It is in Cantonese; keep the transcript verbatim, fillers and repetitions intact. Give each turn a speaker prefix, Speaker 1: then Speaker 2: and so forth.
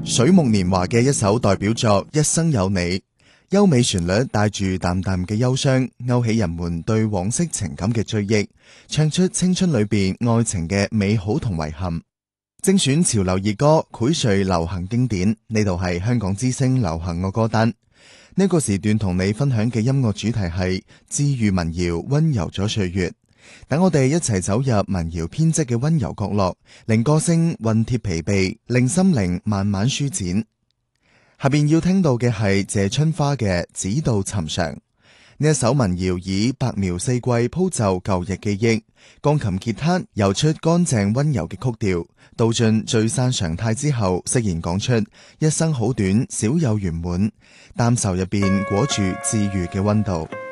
Speaker 1: 水木年華嘅一首代表作《一生有你》，優美旋律帶住淡淡嘅憂傷，勾起人們對往昔情感嘅追憶，唱出青春裏邊愛情嘅美好同遺憾。精選潮流熱歌，薈萃流行經典。呢度係香港之聲流行樂歌單。呢個時段同你分享嘅音樂主題係治癒民謠，溫柔咗歲月。等我哋一齊走入民謠編織嘅溫柔角落，令歌聲熨貼疲憊，令心靈慢慢舒展。下邊要聽到嘅係謝春花嘅《只道尋常》。呢一首民謠以白描四季鋪就舊日記憶，鋼琴吉他游出乾淨溫柔嘅曲調，道盡聚散常態之後，釋然講出一生好短，少有圓滿，淡愁入邊裹住治癒嘅溫度。